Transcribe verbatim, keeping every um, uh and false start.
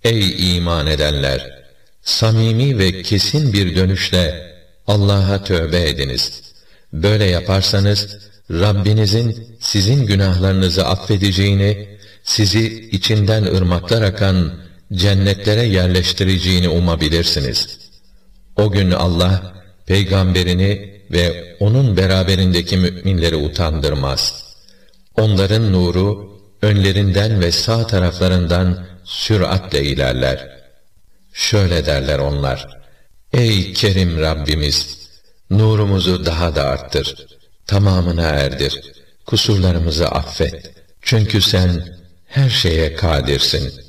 Ey iman edenler! Samimi ve kesin bir dönüşle Allah'a tövbe ediniz. Böyle yaparsanız, Rabbinizin sizin günahlarınızı affedeceğini, sizi içinden ırmaklar akan cennetlere yerleştireceğini umabilirsiniz. O gün Allah, peygamberini ve onun beraberindeki müminleri utandırmaz. Onların nuru, önlerinden ve sağ taraflarından süratle ilerler. Şöyle derler onlar: Ey Kerim Rabbimiz! Nurumuzu daha da arttır, tamamına erdir, kusurlarımızı affet. Çünkü sen her şeye kadirsin.